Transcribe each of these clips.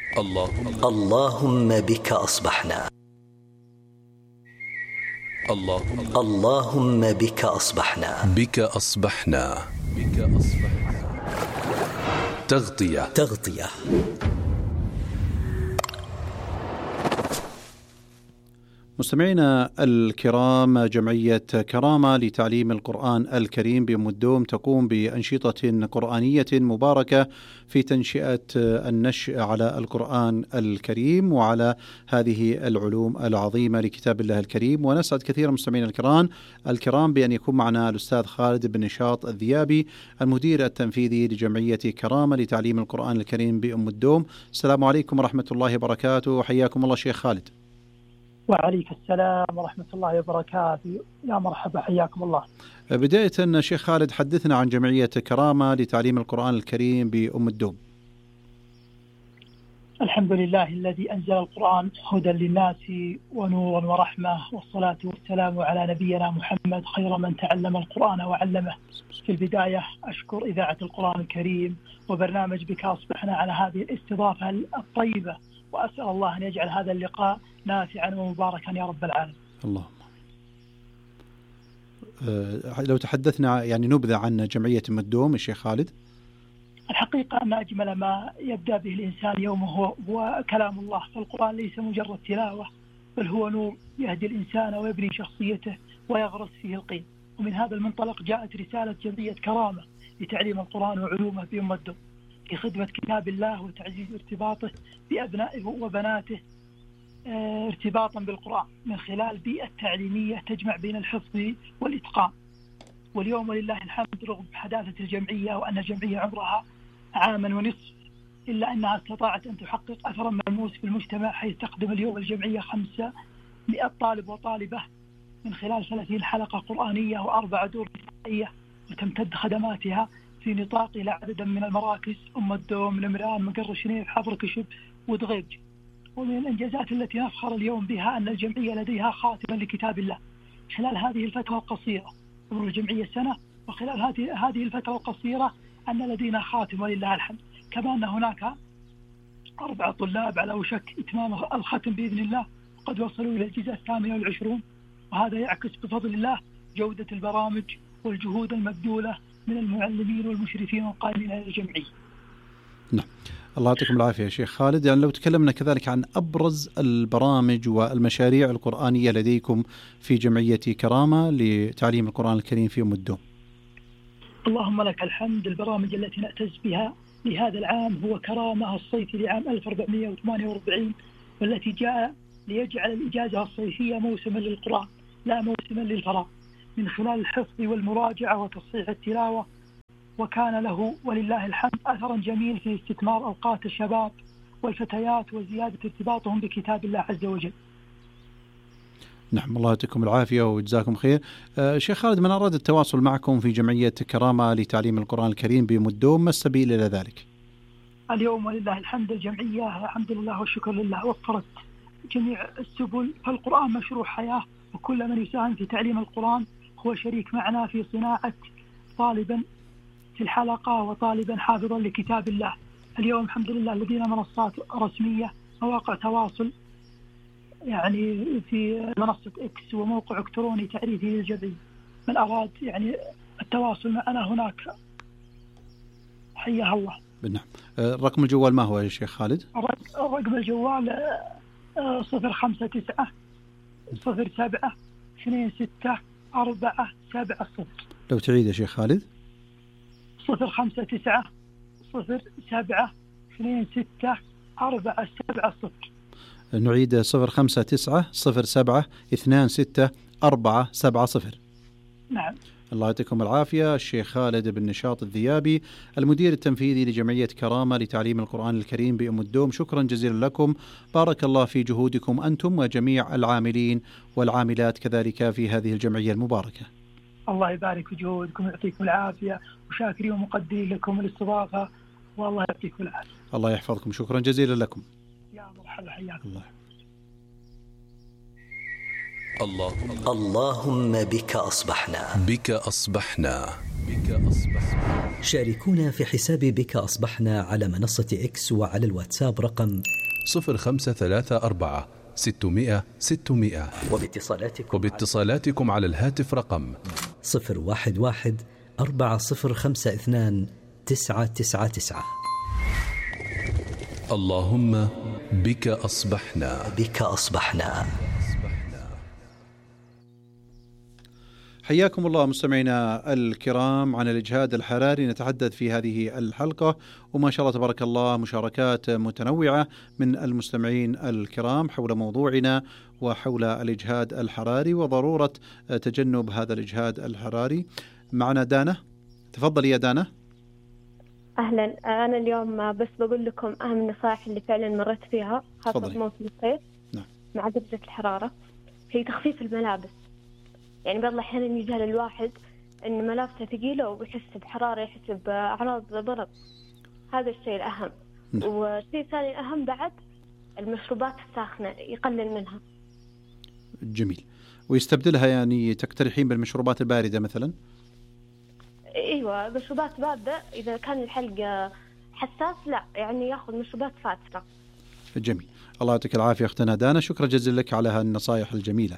اللهم بك أصبحنا. اللهم بك أصبحنا. بك أصبحنا. تغطية. مستمعينا الكرام، جمعية كرامة لتعليم القرآن الكريم بأم الدوم تقوم بأنشطة قرآنية مباركة في تنشئة النشء على القرآن الكريم وعلى هذه العلوم العظيمة لكتاب الله الكريم. ونسعد كثيرا مستمعينا الكرام بأن يكون معنا الأستاذ خالد بن نشاط الذيابي، المدير التنفيذي لجمعية كرامة لتعليم القرآن الكريم بأم الدوم. السلام عليكم ورحمة الله وبركاته، حياكم الله شيخ خالد. وعليك السلام ورحمة الله وبركاته، يا مرحبا، حياكم الله. بداية شيخ خالد، حدثنا عن جمعية كرامة لتعليم القرآن الكريم بأم الدوم. الحمد لله الذي أنزل القرآن هدى للناس ونور ورحمة، والصلاة والسلام على نبينا محمد خير من تعلم القرآن وعلمه. في البداية أشكر إذاعة القرآن الكريم وبرنامج بك أصبحنا على هذه الاستضافة الطيبة، وأسأل الله أن يجعل هذا اللقاء نافعا ومباركا يا رب العالمين. اللهم. لو تحدثنا يعني نبذة عن جمعية أم الدوم الشيخ خالد. الحقيقة أن أجمل ما يبدأ به الإنسان يومه هو كلام الله، فالقرآن ليس مجرد تلاوة، بل هو نور يهدي الإنسان ويبني شخصيته ويغرس فيه القيم. ومن هذا المنطلق جاءت رسالة جمعية كرامة لتعليم القرآن وعلومه بأم الدوم في خدمة كتاب الله وتعزيز ارتباطه بأبنائه وبناته ارتباطا بالقرآن من خلال بيئة تعليمية تجمع بين الحفظ والإتقان. واليوم ولله الحمد، رغم حداثة الجمعية وأن الجمعية عمرها عاما ونصف، إلا أنها استطاعت أن تحقق أثرا ملموس في المجتمع، حيث تقدم اليوم الجمعية 500 طالب وطالبة من خلال 30 حلقة قرآنية و4 دور نسائية، وتمتد خدماتها في نطاق إلى عدد من المراكز: أم الدوم، نمران، مقر شنيف، حفر كشب، ودغيج. ومن الإنجازات التي نفخر اليوم بها أن الجمعية لديها خاتمة لكتاب الله خلال هذه الفترة القصيرة. عمر الجمعية سنة، وخلال هذه الفترة القصيرة أن لدينا خاتم ولله الحمد. كما أن هناك 4 طلاب على وشك إتمام الختم بإذن الله، وقد وصلوا إلى الجزء 28، وهذا يعكس بفضل الله جودة البرامج والجهود المبذولة من المعلمين والمشرفين والقائمين على الجمعية. نعم، الله يعطيكم العافية يا شيخ خالد. يعني لو تكلمنا كذلك عن أبرز البرامج والمشاريع القرآنية لديكم في جمعية كرامة لتعليم القرآن الكريم في أم الدوم. اللهم لك الحمد. البرامج التي نعتز بها لهذا العام هو كرامة الصيفي لعام 1448، والتي جاء ليجعل الإجازة الصيفية موسما للقرآن لا موسما للفراغ، من خلال الحفظ والمراجعة وتصحيح التلاوة. وكان له ولله الحمد أثرا جميل في استثمار أوقات الشباب والفتيات وزيادة ارتباطهم بكتاب الله عز وجل. نعم، الله يعطيكم العافية وجزاكم خير. شيخ خالد، من أراد التواصل معكم في جمعية كرامة لتعليم القرآن الكريم بأم الدوم، ما السبيل إلى ذلك؟ اليوم ولله الحمد الجمعية الحمد لله والشكر لله وفرت جميع السبل، فالقرآن مشروع حياة، وكل من يساهم في تعليم القرآن هو شريك معنا في صناعة طالبا في الحلقة وطالبا حافظا لكتاب الله. اليوم الحمد لله لدينا منصات رسمية، مواقع تواصل يعني في منصة إكس وموقع إلكتروني تعريفي للجمعية. من أراد يعني التواصل معنا هناك حياه الله. نعم. رقم الجوال ما هو يا شيخ خالد؟ رقم الجوال 059 07 26 470. لو تعيد يا شيخ خالد. 059 07 26 470. نعيد 059 07 26 470. نعم. الله يعطيكم العافية. الشيخ خالد بن نشاط الذيابي، المدير التنفيذي لجمعية كرامة لتعليم القرآن الكريم بأم الدوم، شكرا جزيلا لكم، بارك الله في جهودكم أنتم وجميع العاملين والعاملات كذلك في هذه الجمعية المباركة. الله يبارك في جهودكم ويعطيكم العافية، وشاكرين ومقدرين لكم الاستضافة، والله يعطيكم العافية. الله يحفظكم، شكرا جزيلا لكم. يا مرحبا، حياكم الله. اللهم بك أصبحنا. بك أصبحنا. شاركونا في حساب بك أصبحنا على منصة إكس وعلى الواتساب رقم 0534 600 600. وباتصالاتكم على الهاتف رقم 011 4052 999. اللهم بك أصبحنا. بك أصبحنا. حياكم الله مستمعينا الكرام. عن الإجهاد الحراري نتحدث في هذه الحلقة، وما شاء الله تبارك الله مشاركات متنوعة من المستمعين الكرام حول موضوعنا وحول الإجهاد الحراري وضرورة تجنب هذا الإجهاد الحراري. معنا دانا، تفضل يا دانا. أهلا، أنا اليوم بس بقول لكم أهم النصائح اللي فعلا مرت فيها خاصة في موسم الصيف. نعم. مع درجة الحرارة هي تخفيف الملابس. يعني بعض الأحيان يجهل الواحد إن ملابسه ثقيلة وبيحس بحرارة، يحس بأعراض برد. هذا الشيء الأهم. والشيء الثاني الأهم بعد المشروبات الساخنة يقلل منها. جميل. ويستبدلها، يعني تقترحين بالمشروبات الباردة مثلا؟ ايوه، مشروبات باردة. اذا كان الحلق حساس لا، يعني ياخذ مشروبات فاترة. جميل، الله يعطيك العافية اختنا دانا، شكرا جزيلا لك على هالنصائح الجميلة.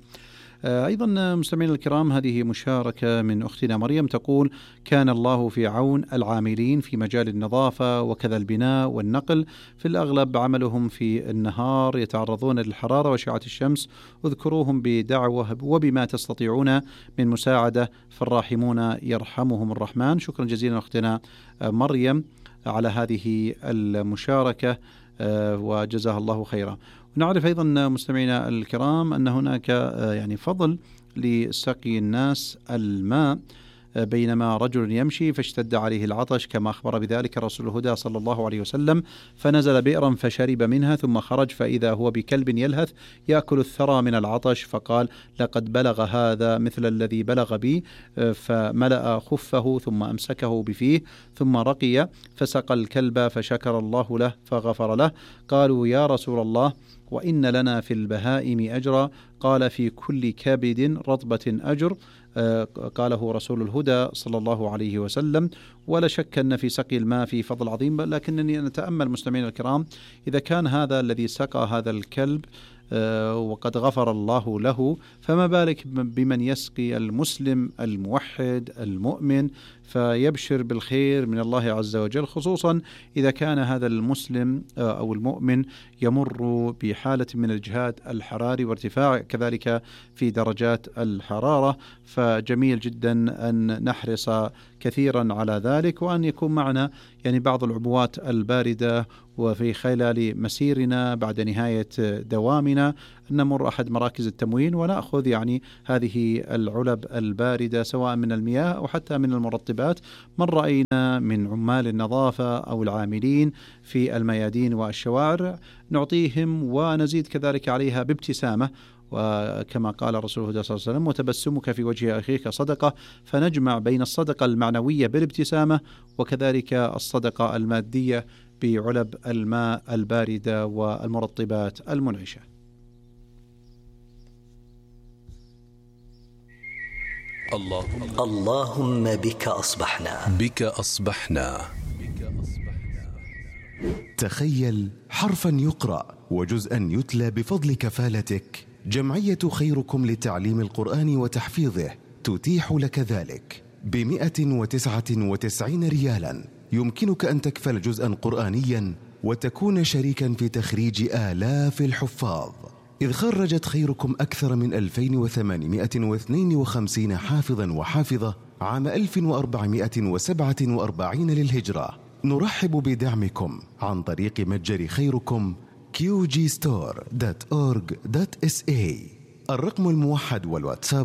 أيضا مستمعينا الكرام، هذه مشاركة من أختنا مريم تقول: كان الله في عون العاملين في مجال النظافة وكذا البناء والنقل، في الأغلب عملهم في النهار، يتعرضون للحرارة وأشعة الشمس، اذكروهم بدعوة وبما تستطيعون من مساعدة، فالراحمون يرحمهم الرحمن. شكرا جزيلا أختنا مريم على هذه المشاركة وجزاها الله خيرا. ونعرف أيضا مستمعينا الكرام أن هناك يعني فضل لسقي الناس الماء بينما رجل يمشي فاشتد عليه العطش، كما أخبر بذلك رسول الهدى صلى الله عليه وسلم، فنزل بئرا فشرب منها ثم خرج فإذا هو بكلب يلهث يأكل الثرى من العطش، فقال: لقد بلغ هذا مثل الذي بلغ بي، فملأ خفه ثم أمسكه بفيه ثم رقي فسقى الكلب فشكر الله له فغفر له. قالوا: يا رسول الله، وإن لنا في البهائم أجرا؟ قال: في كل كبد رطبة أجر. قاله رسول الهدى صلى الله عليه وسلم. ولا شك أن في سقي الماء في فضل عظيم، لكنني نتأمل مستمعين الكرام، إذا كان هذا الذي سقى هذا الكلب وقد غفر الله له، فما بالك بمن يسقي المسلم الموحد المؤمن، فيبشر بالخير من الله عز وجل، خصوصا إذا كان هذا المسلم أو المؤمن يمر بحالة من الإجهاد الحراري وارتفاع كذلك في درجات الحرارة. فجميل جدا أن نحرص كثيرا على ذلك، وأن يكون معنا يعني بعض العبوات الباردة، وفي خلال مسيرنا بعد نهاية دوامنا نمر أحد مراكز التموين ونأخذ يعني هذه العلب الباردة سواء من المياه أو حتى من المرطبات. من رأينا من عمال النظافة أو العاملين في الميادين والشوارع نعطيهم ونزيد كذلك عليها بابتسامة، وكما قال رسول الله صلى الله عليه وسلم: وتبسمك في وجه أخيك صدقة. فنجمع بين الصدقة المعنوية بالابتسامة وكذلك الصدقة المادية بعلب الماء الباردة والمرطبات المنعشة. اللهم بك أصبحنا. بك أصبحنا. تخيل حرفا يقرأ وجزءا يتلى بفضل كفالتك. جمعية خيركم لتعليم القرآن وتحفيظه تتيح لك ذلك ب199 ريالا. يمكنك أن تكفل جزءا قرآنيا وتكون شريكا في تخريج آلاف الحفاظ، إذ خرجت خيركم أكثر من 2852 حافظا وحافظة عام 1447 للهجرة. نرحب بدعمكم عن طريق متجر خيركم qgstore.org.sa. الرقم الموحد والواتساب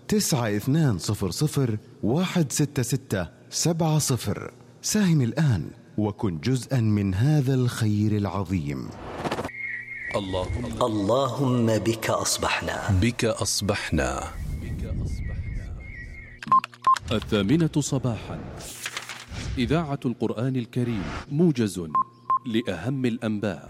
9200166770. ساهم الآن وكن جزءا من هذا الخير العظيم. اللهم بك أصبحنا. بك أصبحنا. 8:00 صباحا، إذاعة القرآن الكريم، موجز لأهم الأنباء.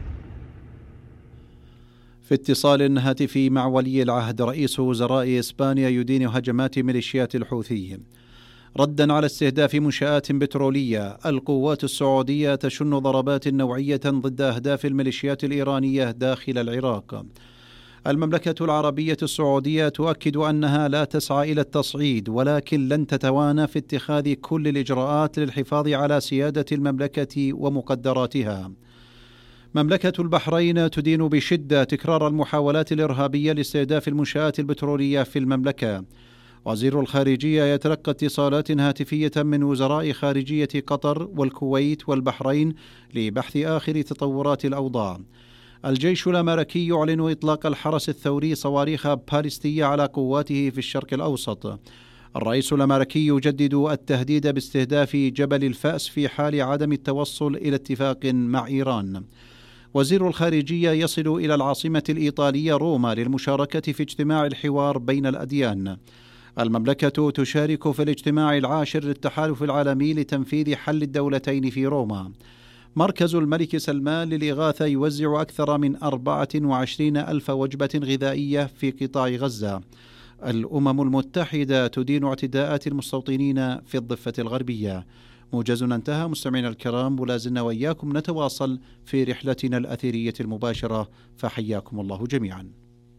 في اتصال هاتفي مع ولي العهد رئيس وزراء إسبانيا يدين هجمات ميليشيات الحوثيين. ردا على استهداف منشآت بترولية، القوات السعودية تشن ضربات نوعية ضد أهداف الميليشيات الإيرانية داخل العراق. المملكة العربية السعودية تؤكد أنها لا تسعى إلى التصعيد، ولكن لن تتوانى في اتخاذ كل الإجراءات للحفاظ على سيادة المملكة ومقدراتها. مملكة البحرين تدين بشدة تكرار المحاولات الإرهابية لاستهداف المنشآت البترولية في المملكة. وزير الخارجية يتلقى اتصالات هاتفية من وزراء خارجية قطر والكويت والبحرين لبحث آخر تطورات الأوضاع. الجيش الأمريكي يعلن إطلاق الحرس الثوري صواريخ باليستية على قواته في الشرق الأوسط. الرئيس الأمريكي يجدد التهديد باستهداف جبل الفأس في حال عدم التوصل إلى اتفاق مع إيران. وزير الخارجية يصل إلى العاصمة الإيطالية روما للمشاركة في اجتماع الحوار بين الأديان. المملكة تشارك في الاجتماع العاشر للتحالف العالمي لتنفيذ حل الدولتين في روما. مركز الملك سلمان للإغاثة يوزع أكثر من 24,000 وجبة غذائية في قطاع غزة. الأمم المتحدة تدين اعتداءات المستوطنين في الضفة الغربية. موجزنا انتهى. مستمعينا الكرام، ولا زلنا وإياكم نتواصل في رحلتنا الأثيرية المباشرة، فحياكم الله جميعا.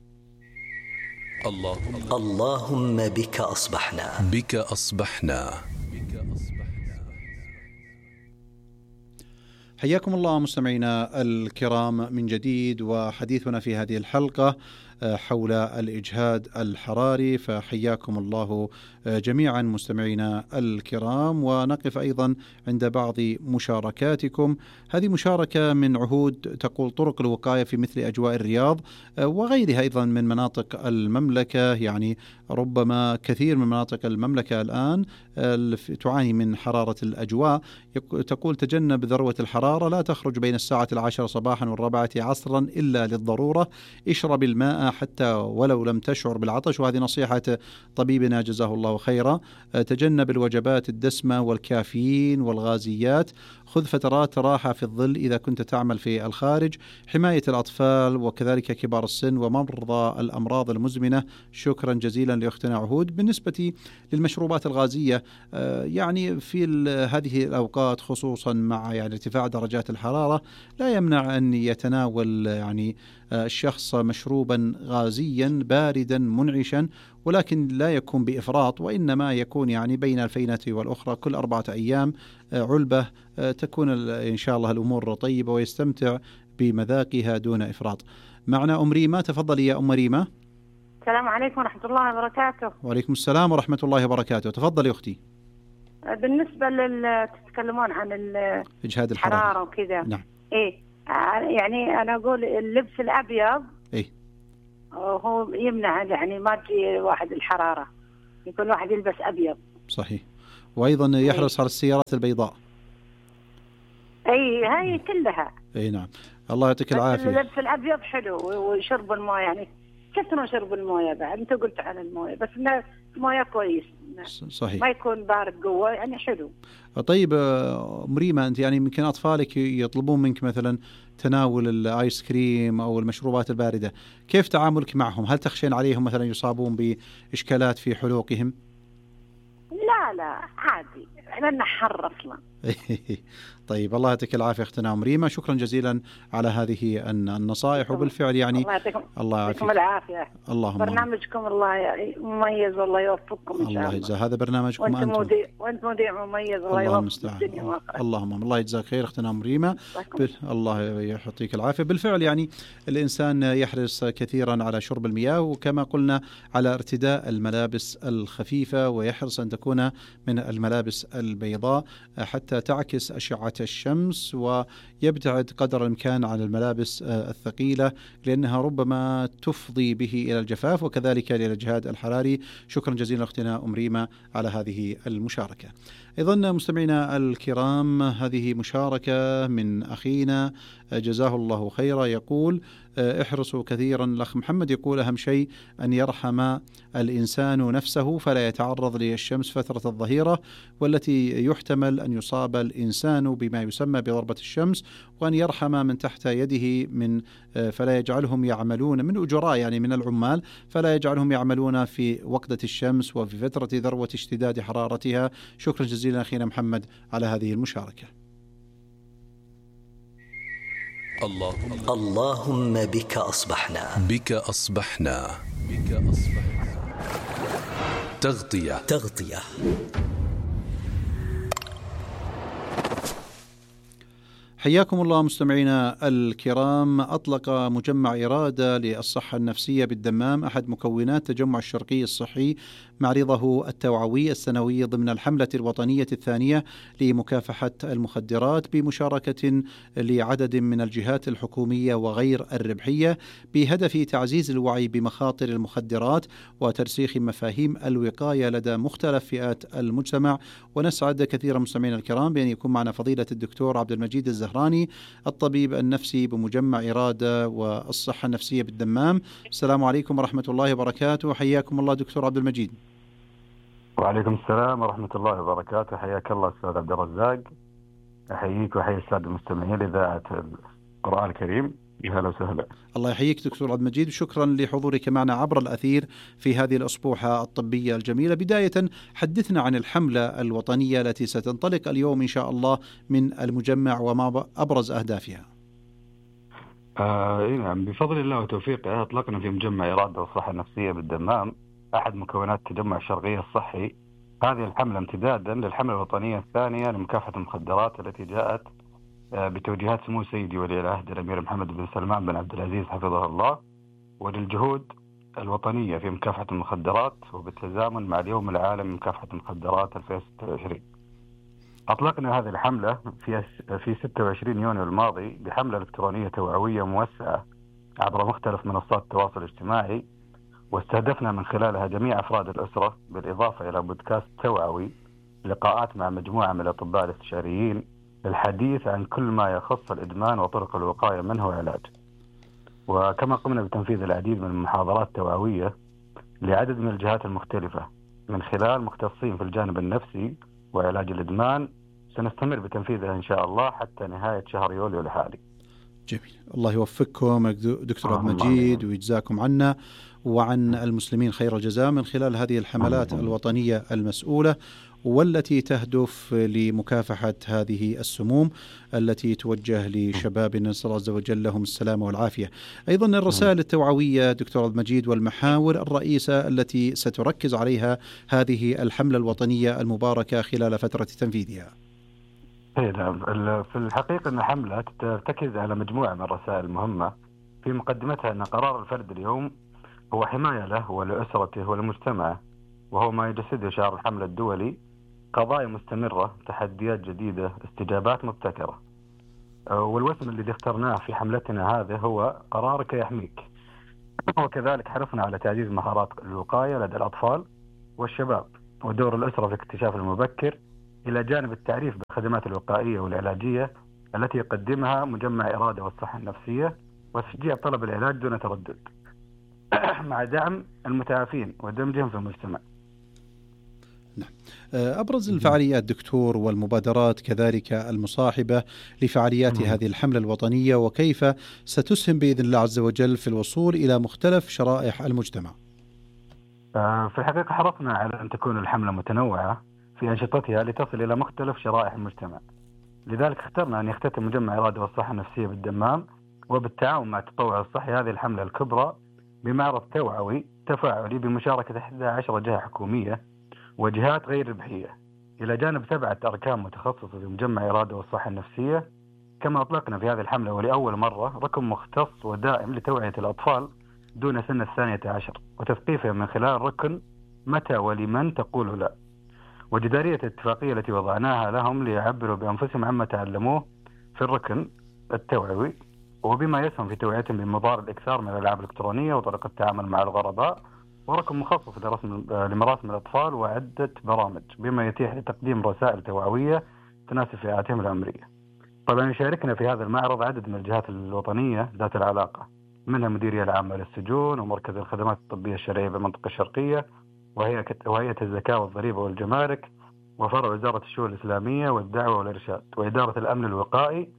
اللهم بك أصبحنا. بك أصبحنا. حياكم الله مستمعينا الكرام من جديد، وحديثنا في هذه الحلقة حول الإجهاد الحراري، فحياكم الله جميعا مستمعينا الكرام. ونقف أيضا عند بعض مشاركاتكم. هذه مشاركة من عهود تقول: طرق الوقاية في مثل أجواء الرياض وغيرها أيضا من مناطق المملكة. يعني ربما كثير من مناطق المملكة الآن تعاني من حرارة الأجواء. تقول: تجنب ذروة الحرارة، لا تخرج بين الساعة 10 صباحا و4 عصرا إلا للضرورة، اشرب الماء حتى ولو لم تشعر بالعطش، وهذه نصيحة طبيبنا جزاه الله خيرا. تجنب الوجبات الدسمة والكافيين والغازيات، خذ فترات راحة في الظل إذا كنت تعمل في الخارج، حماية الأطفال وكذلك كبار السن ومرضى الأمراض المزمنة. شكرا جزيلا لأختنا عهود. بالنسبة للمشروبات الغازية، يعني في هذه الأوقات خصوصا مع ارتفاع درجات الحرارة، لا يمنع أن يتناول الشخص مشروبا غازيا باردا منعشا، ولكن لا يكون بإفراط، وإنما يكون بين الفينة والأخرى كل 4 أيام علبة، تكون إن شاء الله الأمور طيبة ويستمتع بمذاقها دون إفراط. معنا أم ريما، تفضلي يا أم ريما. السلام عليكم ورحمة الله وبركاته. وعليكم السلام ورحمة الله وبركاته. تفضلي أختي. بالنسبة تتكلمون عن إجهاد الحرارة وكذا. نعم. إيه يعني أنا أقول اللبس الأبيض هو يمنع ما تجي واحد الحرارة، يكون واحد يلبس أبيض. صحيح. وأيضا يحرص على السيارات البيضاء. هاي كلها. نعم. الله يعطيك العافية. اللبس الأبيض حلو، وشرب الماء كثروا شرب المويه. بعد انت قلت عن المويه، بس المويه كويس. صحيح. ما يكون بارد قوه، حلو. طيب مريمة، انت يمكن اطفالك يطلبون منك مثلا تناول الايس كريم او المشروبات البارده، كيف تعاملك معهم؟ هل تخشين عليهم مثلا يصابون باشكالات في حلوقهم؟ لا عادي، لأنه حر اصلا. طيب الله يعطيك العافيه اختنا مريمة، شكرا جزيلا على هذه النصائح. وبالفعل الله يعطيكم العافيه. اللهم برنامجكم الله مميز، والله يوفقكم ان شاء الله. الله يجزاه. هذا برنامجكم وانت مذيع مميز، الله يوفقك الدنيا واخره. اللهم الله يجزاك خير اختنا مريمة. الله يعطيك العافيه. بالفعل الانسان يحرص كثيرا على شرب المياه، وكما قلنا على ارتداء الملابس الخفيفه، ويحرص ان تكون من الملابس البيضاء حتى تعكس أشعة الشمس، ويبتعد قدر الإمكان عن الملابس الثقيلة لأنها ربما تفضي به إلى الجفاف وكذلك إلى الإجهاد الحراري. شكرا جزيلا أختنا أم ريما على هذه المشاركة. أيضا مستمعينا الكرام، هذه مشاركة من أخينا جزاه الله خيرا، يقول: احرصوا كثيرا. الأخ محمد يقول: أهم شيء أن يرحم الإنسان نفسه فلا يتعرض للشمس فترة الظهيرة، والتي يحتمل أن يصاب الإنسان بما يسمى بضربة الشمس، وأن يرحم من تحت يده من فلا يجعلهم يعملون من أجراء، يعني من العمال، فلا يجعلهم يعملون في وقدة الشمس وفي فترة ذروة اشتداد حرارتها. شكرا جزيلا أخينا محمد على هذه المشاركة. اللهم بك أصبحنا. بك أصبحنا. بك أصبحنا. تغطية. حياكم الله مستمعينا الكرام. أطلق مجمع إرادة للصحة النفسية بالدمام أحد مكونات تجمع الشرقي الصحي معرضه التوعوي السنوي ضمن الحملة الوطنية الثانية لمكافحة المخدرات بمشاركة لعدد من الجهات الحكومية وغير الربحية بهدف تعزيز الوعي بمخاطر المخدرات وترسيخ مفاهيم الوقاية لدى مختلف فئات المجتمع. ونسعد كثيرا مستمعينا الكرام بأن يكون معنا فضيلة الدكتور عبد المجيد الزهراني الطبيب النفسي بمجمع إرادة والصحة النفسية بالدمام. السلام عليكم ورحمة الله وبركاته. حياكم الله دكتور عبد المجيد. وعليكم السلام ورحمة الله وبركاته. حياك الله أستاذ عبد الرزاق. أحييك وأحيي السادة المستمعين لإذاعة القرآن الكريم. أهلا وسهلا. الله يحييك دكتور عبد المجيد، وشكرا لحضورك معنا عبر الأثير في هذه الأسبوعة الطبية الجميلة. بداية حدثنا عن الحملة الوطنية التي ستنطلق اليوم إن شاء الله من المجمع وما أبرز أهدافها. نعم، بفضل الله وتوفيقه أطلقنا في مجمع إرادة والصحة النفسية بالدمام أحد مكونات تجمع الشرقي الصحي هذه الحملة امتدادا للحملة الوطنية الثانية لمكافحة المخدرات التي جاءت بتوجيهات سمو سيدي ولي العهد الأمير محمد بن سلمان بن عبد العزيز حفظه الله، وللجهود الوطنية في مكافحة المخدرات وبالتزامن مع اليوم العالمي لمكافحة المخدرات 2026. أطلقنا هذه الحملة في 26 يونيو الماضي بحملة إلكترونية توعوية موسعة عبر مختلف منصات التواصل الاجتماعي، واستهدفنا من خلالها جميع أفراد الأسرة بالإضافة إلى بودكاست توعوي، لقاءات مع مجموعة من الأطباء الاستشاريين للحديث عن كل ما يخص الإدمان وطرق الوقاية منه وعلاجه. وكما قمنا بتنفيذ العديد من المحاضرات التوعوية لعدد من الجهات المختلفة من خلال مختصين في الجانب النفسي وعلاج الإدمان، سنستمر بتنفيذها إن شاء الله حتى نهاية شهر يوليو الحالي. جميل، الله يوفقكم دكتور عبد المجيد ويجزاكم عنا وعن المسلمين خير الجزاء من خلال هذه الحملات الوطنية المسؤولة والتي تهدف لمكافحة هذه السموم التي توجه لشبابنا، نسأل الله عز وجل لهم السلامة والعافية. أيضا الرسائل التوعوية دكتور عبد المجيد والمحاور الرئيسة التي ستركز عليها هذه الحملة الوطنية المباركة خلال فترة تنفيذها. نعم، في الحقيقة أن الحملة ترتكز على مجموعة من الرسائل المهمة، في مقدمتها أن قرار الفرد اليوم هو حماية له ولأسرته ولمجتمعه، وهو ما يجسده شعار الحملة الدولي: قضايا مستمرة، تحديات جديدة، استجابات مبتكرة. والوسم الذي اخترناه في حملتنا هذه هو قرارك يحميك. وكذلك حرصنا على تعزيز مهارات الوقاية لدى الأطفال والشباب ودور الأسرة في الاكتشاف المبكر، إلى جانب التعريف بالخدمات الوقائية والعلاجية التي يقدمها مجمع إرادة والصحة النفسية، وتشجيع طلب العلاج دون تردد مع دعم المتعافين ودمجهم في المجتمع. نعم. أبرز الفعاليات دكتور والمبادرات كذلك المصاحبة لفعاليات هذه الحملة الوطنية، وكيف ستسهم بإذن الله عز وجل في الوصول إلى مختلف شرائح المجتمع؟ في الحقيقة حرصنا على أن تكون الحملة متنوعة في أنشطتها لتصل إلى مختلف شرائح المجتمع، لذلك اخترنا أن يختتم مجمع إرادة والصحة النفسية بالدمام وبالتعاون مع التطوع الصحي هذه الحملة الكبرى بمعرض توعوي تفاعلي بمشاركة 11 جهة حكومية وجهات غير ربحية، إلى جانب 7 أركان متخصصة في مجمع إرادة والصحة النفسية. كما أطلقنا في هذه الحملة ولأول مرة رقم مختص ودائم لتوعية الأطفال دون سن 12 وتثقيفهم من خلال ركن متى ولمن تقول لا، وجدارية الاتفاقية التي وضعناها لهم ليعبروا بأنفسهم عما تعلموه في الركن التوعوي، وبما يسهم في توعيتهم بمضار الإكثار من الألعاب الإلكترونية وطريقة التعامل مع الغرباء، ورقم مخصص لمراسم الأطفال وعدة برامج بما يتيح لتقديم رسائل توعوية تناسب فئاتهم العمرية. طبعا يشاركنا في هذا المعرض عدد من الجهات الوطنية ذات العلاقة، منها المديرية العامة للسجون ومركز الخدمات الطبية الشرعية بالمنطقة الشرقية وهيئة الزكاة والضريبة والجمارك وفرع وزارة الشؤون الإسلامية والدعوة والإرشاد وإدارة الأمن الوقائي،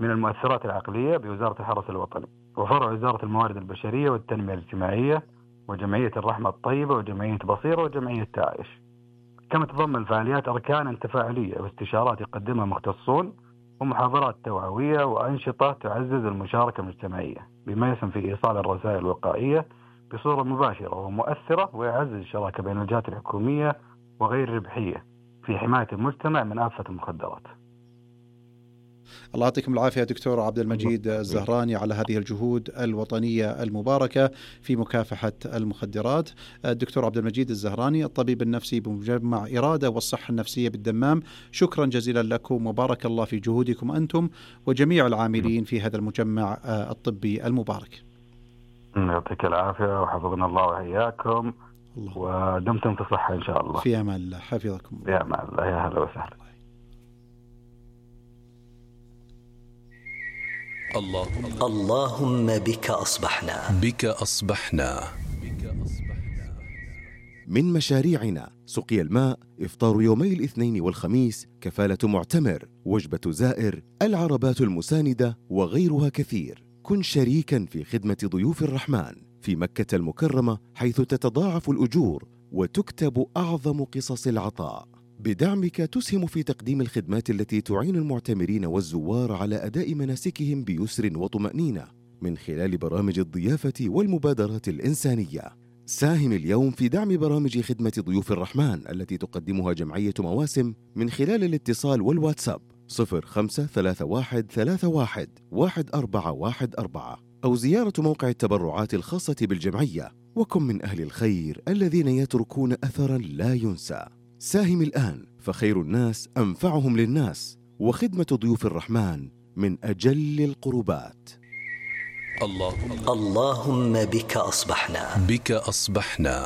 من المؤثرات العقلية بوزارة الحرس الوطني، وفرع وزارة الموارد البشرية والتنمية الاجتماعية، وجمعية الرحمة الطيبة، وجمعية بصيرة، وجمعية تعايش. كما تتضمن الفعاليات أركانا تفاعلية واستشارات يقدمها مختصون، ومحاضرات توعوية، وأنشطة تعزز المشاركة المجتمعية بما يسهم في إيصال الرسائل الوقائية بصورة مباشرة ومؤثرة، ويعزز الشراكة بين الجهات الحكومية وغير الربحية في حماية المجتمع من آفة المخدرات. الله يعطيكم العافية دكتور عبد المجيد الزهراني على هذه الجهود الوطنية المباركة في مكافحة المخدرات. الدكتور عبد المجيد الزهراني الطبيب النفسي بمجمع إرادة والصحة النفسية بالدمام، شكرا جزيلا لكم وبارك الله في جهودكم أنتم وجميع العاملين في هذا المجمع الطبي المبارك. يعطيك العافية وحفظنا الله وإياكم، ودمتم في صحة إن شاء الله. في أمان الله، حفظكم. في أمان الله، يا هلا وسهلا. اللهم بك أصبحنا. بك أصبحنا. من مشاريعنا سقي الماء، إفطار يومي الاثنين والخميس، كفالة معتمر، وجبة زائر، العربات المساندة وغيرها كثير. كن شريكا في خدمة ضيوف الرحمن في مكة المكرمة، حيث تتضاعف الأجور وتكتب أعظم قصص العطاء. بدعمك تسهم في تقديم الخدمات التي تعين المعتمرين والزوار على أداء مناسكهم بيسر وطمأنينة من خلال برامج الضيافة والمبادرات الإنسانية. ساهم اليوم في دعم برامج خدمة ضيوف الرحمن التي تقدمها جمعية مواسم من خلال الاتصال والواتساب 0531311414 أو زيارة موقع التبرعات الخاصة بالجمعية، وكن من أهل الخير الذين يتركون أثرا لا ينسى. ساهم الآن فخير الناس أنفعهم للناس، وخدمة ضيوف الرحمن من أجل القربات. اللهم بك أصبحنا. بك أصبحنا.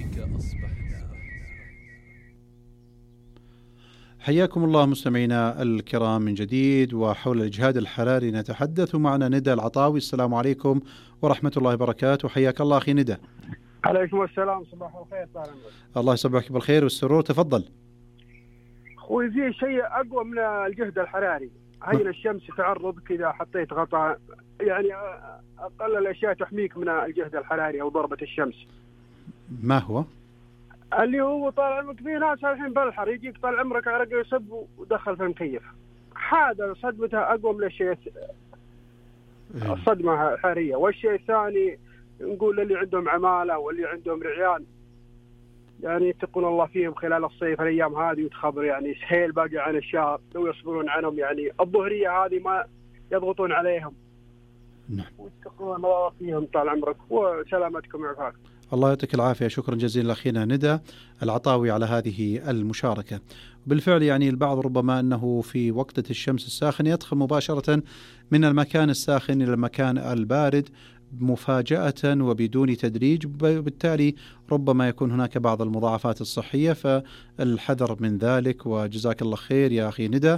حياكم الله مستمعينا الكرام من جديد، وحول الإجهاد الحراري نتحدث. معنا ندى العطاوي. السلام عليكم ورحمة الله وبركاته. حياك الله أخي ندى. عليكم السلام، صباح الخير. الله يصبحك بالخير والسرور، تفضل. أخوي في شيء أقوى من الجهد الحراري، هي الشمس تعرض كذا، حطيت غطاء، يعني أقل الأشياء تحميك من الجهد الحراري أو ضربة الشمس. ما هو؟ اللي هو طال عمرك في ناس الحين بالحر يجيك طال عمرك عرق يصب ودخل في المكيف، هذا صدمتها أقوى من الشيء الصدمة الحرارية. والشيء الثاني نقول اللي عندهم عمالة واللي عندهم رعيان، يعني يتقون الله فيهم خلال الصيف الأيام هذه، وتخبر يعني سهيل باقي عن الشهر، لو يصبرون عنهم يعني الظهرية هذه ما يضغطون عليهم. نعم. ويتقون الله فيهم طال عمرك وسلامتكم وعافاك. الله يعطيك العافية. شكرا جزيلا أخينا ندى العطاوي على هذه المشاركة. بالفعل يعني البعض ربما أنه في وقت الشمس الساخن يدخل مباشرة من المكان الساخن إلى المكان البارد مفاجأة وبدون تدريج، وبالتالي ربما يكون هناك بعض المضاعفات الصحية، فالحذر من ذلك. وجزاك الله خير يا أخي ندى.